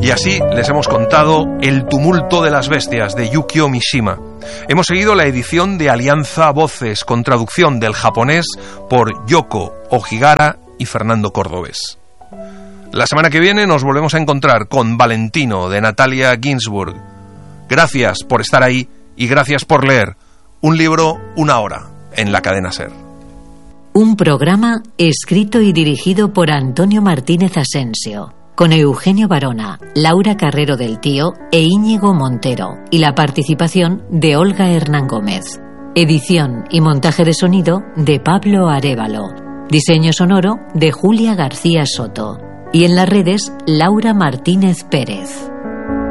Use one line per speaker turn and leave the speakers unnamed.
Y así les hemos contado El tumulto de las bestias de Yukio Mishima. Hemos seguido la edición de Alianza Voces con traducción del japonés por Yoko Ohigara y Fernando Cordobés. La semana que viene nos volvemos a encontrar con Valentino de Natalia Ginsburg. Gracias por estar ahí y gracias por leer. Un libro, una hora, en la cadena SER.
Un programa escrito y dirigido por Antonio Martínez Asensio, con Eugenio Barona, Laura Carrero del Tío e Íñigo Montero, y la participación de Olga Hernán Gómez. Edición y montaje de sonido de Pablo Arévalo. Diseño sonoro de Julia García Soto. Y en las redes, Laura Martínez Pérez.